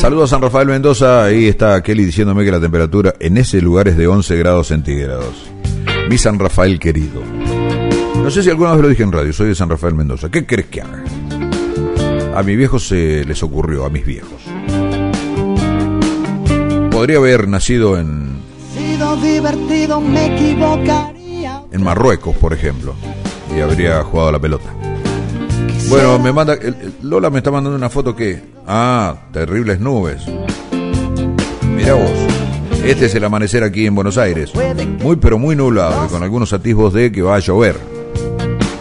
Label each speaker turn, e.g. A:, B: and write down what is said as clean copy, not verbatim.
A: Saludos a San Rafael Mendoza. Ahí está Kelly diciéndome que la temperatura en ese lugar es de 11 grados centígrados. Mi San Rafael querido. No sé si alguna vez lo dije en radio, soy de San Rafael Mendoza. ¿Qué crees que haga? A mis viejos se les ocurrió, a mis viejos. Podría haber nacido en Marruecos, por ejemplo, y habría jugado a la pelota. Bueno, me manda Lola me está mandando una foto que terribles nubes. Mirá vos. Este es el amanecer aquí en Buenos Aires. Muy pero muy nublado y con algunos atisbos de que va a llover.